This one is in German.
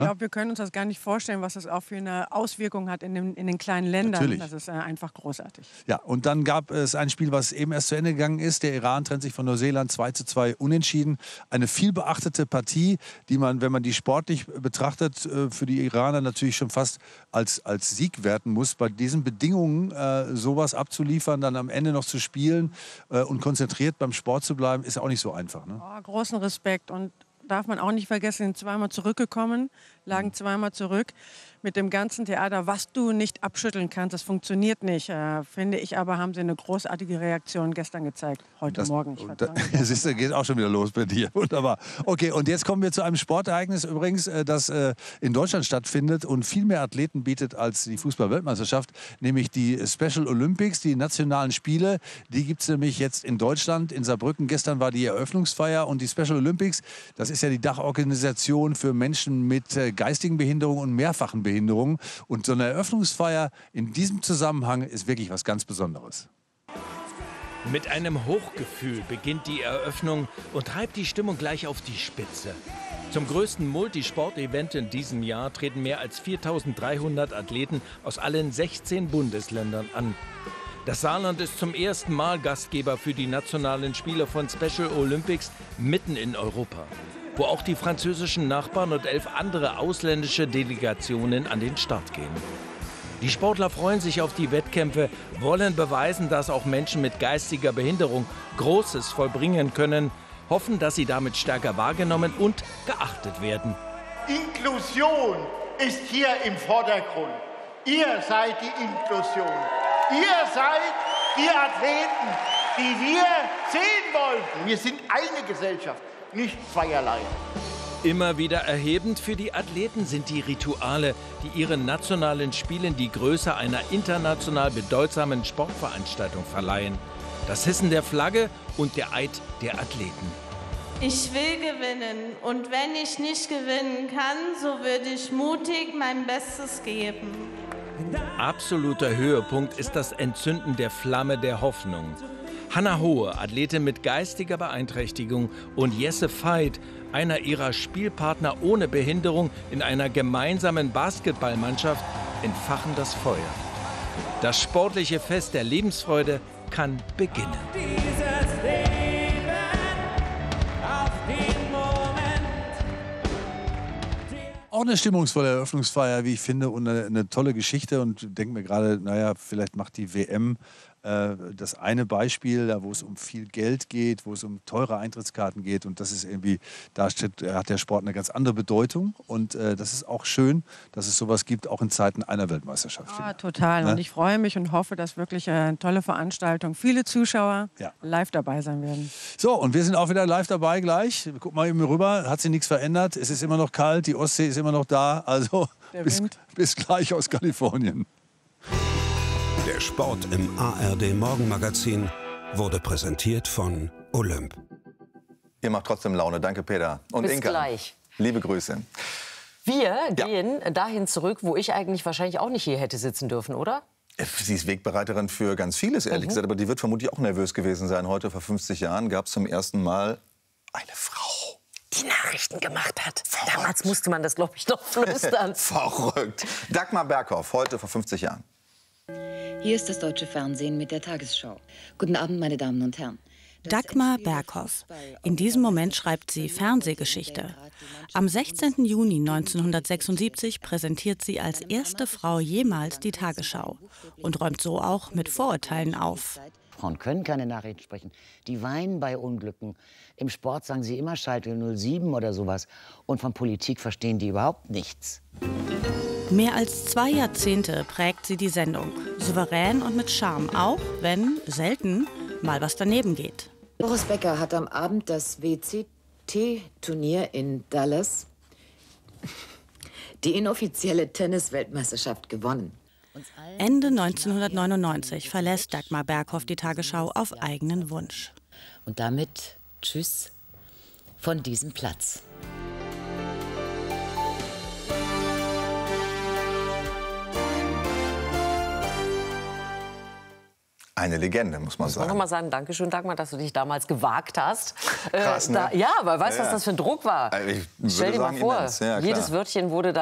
Ich glaube, wir können uns das gar nicht vorstellen, was das auch für eine Auswirkung hat in den kleinen Ländern. Natürlich. Das ist einfach großartig. Ja, und dann gab es ein Spiel, was eben erst zu Ende gegangen ist. Der Iran trennt sich von Neuseeland 2:2 unentschieden. Eine viel beachtete Partie, die man, wenn man die sportlich betrachtet, für die Iraner natürlich schon fast als Sieg werten muss. Bei diesen Bedingungen sowas abzuliefern, dann am Ende noch zu spielen und konzentriert beim Sport zu bleiben, ist auch nicht so einfach. Ne? Oh, großen Respekt, und darf man auch nicht vergessen, sind zweimal zurückgekommen, lagen zweimal zurück. Mit dem ganzen Theater, was du nicht abschütteln kannst, das funktioniert nicht, finde ich. Aber haben sie eine großartige Reaktion gestern gezeigt, heute Morgen. Siehst du, geht auch schon wieder los bei dir. Wunderbar. Okay, und jetzt kommen wir zu einem Sportereignis übrigens, das in Deutschland stattfindet und viel mehr Athleten bietet als die Fußball-Weltmeisterschaft, nämlich die Special Olympics, die nationalen Spiele. Die gibt es nämlich jetzt in Deutschland, in Saarbrücken. Gestern war die Eröffnungsfeier, und die Special Olympics, das ist ja die Dachorganisation für Menschen mit geistigen Behinderungen und mehrfachen Behinderungen. Und so eine Eröffnungsfeier in diesem Zusammenhang ist wirklich was ganz Besonderes. Mit einem Hochgefühl beginnt die Eröffnung und treibt die Stimmung gleich auf die Spitze. Zum größten Multisport-Event in diesem Jahr treten mehr als 4.300 Athleten aus allen 16 Bundesländern an. Das Saarland ist zum ersten Mal Gastgeber für die nationalen Spiele von Special Olympics mitten in Europa, wo auch die französischen Nachbarn und 11 andere ausländische Delegationen an den Start gehen. Die Sportler freuen sich auf die Wettkämpfe, wollen beweisen, dass auch Menschen mit geistiger Behinderung Großes vollbringen können, hoffen, dass sie damit stärker wahrgenommen und geachtet werden. Inklusion ist hier im Vordergrund. Ihr seid die Inklusion. Ihr seid die Athleten, die wir sehen wollten. Wir sind eine Gesellschaft, nicht zweierlei. Immer wieder erhebend für die Athleten sind die Rituale, die ihren nationalen Spielen die Größe einer international bedeutsamen Sportveranstaltung verleihen. Das Hissen der Flagge und der Eid der Athleten. Ich will gewinnen, und wenn ich nicht gewinnen kann, so würde ich mutig mein Bestes geben. Absoluter Höhepunkt ist das Entzünden der Flamme der Hoffnung. Hannah Hohe, Athletin mit geistiger Beeinträchtigung, und Jesse Veit, einer ihrer Spielpartner ohne Behinderung in einer gemeinsamen Basketballmannschaft, entfachen das Feuer. Das sportliche Fest der Lebensfreude kann beginnen. Auch eine stimmungsvolle Eröffnungsfeier, wie ich finde, und eine tolle Geschichte. Und denke mir gerade, naja, vielleicht macht die WM das eine Beispiel, da wo es um viel Geld geht, wo es um teure Eintrittskarten geht. Und das ist irgendwie, hat der Sport eine ganz andere Bedeutung. Und das ist auch schön, dass es sowas gibt, auch in Zeiten einer Weltmeisterschaft. Ja, total. Und ich freue mich und hoffe, dass wirklich eine tolle Veranstaltung, viele Zuschauer live dabei sein werden. So, und wir sind auch wieder live dabei gleich. Guck mal eben rüber, hat sich nichts verändert. Es ist immer noch kalt, die Ostsee ist immer noch da. Also bis gleich aus Kalifornien. Der Sport im ARD Morgenmagazin wurde präsentiert von Olymp. Ihr macht trotzdem Laune. Danke, Peter. Und Bis Inka. gleich. Liebe Grüße. Wir gehen dahin zurück, wo ich eigentlich wahrscheinlich auch nicht hier hätte sitzen dürfen, oder? Sie ist Wegbereiterin für ganz vieles, ehrlich gesagt. Aber die wird vermutlich auch nervös gewesen sein. Heute vor 50 Jahren gab es zum ersten Mal eine Frau, die Nachrichten gemacht hat. Verrückt. Damals musste man das, glaube ich, noch flüstern. Verrückt. Dagmar Berghoff, heute vor 50 Jahren. Hier ist das deutsche Fernsehen mit der Tagesschau. Guten Abend, meine Damen und Herren. Dagmar Berghoff. In diesem Moment schreibt sie Fernsehgeschichte. Am 16. Juni 1976 präsentiert sie als erste Frau jemals die Tagesschau und räumt so auch mit Vorurteilen auf. Frauen können keine Nachrichten sprechen. Die weinen bei Unglücken. Im Sport sagen sie immer Schalke 07 oder sowas. Und von Politik verstehen die überhaupt nichts. Mehr als 2 Jahrzehnte prägt sie die Sendung. Souverän und mit Charme, auch wenn, selten, mal was daneben geht. Boris Becker hat am Abend das WCT-Turnier in Dallas, die inoffizielle Tennis-Weltmeisterschaft, gewonnen. Ende 1999 verlässt Dagmar Berghoff die Tagesschau auf eigenen Wunsch. Und damit tschüss von diesem Platz. Eine Legende, muss man Ich sagen. muss noch mal sagen, Dankeschön, Dagmar, dass du dich damals gewagt hast. Krass, ne? Ja, aber weißt du, was das für ein Druck war? Ich Stell würde dir mal sagen, vor, immens. Ja, klar. jedes Wörtchen wurde da